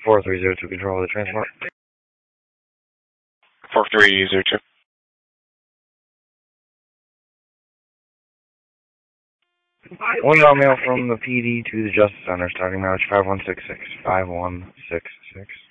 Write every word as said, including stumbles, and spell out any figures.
four three zero two, control of the transport. four three zero two. One email mail from the P D to the Justice Center, starting mileage five one six six. five one six six.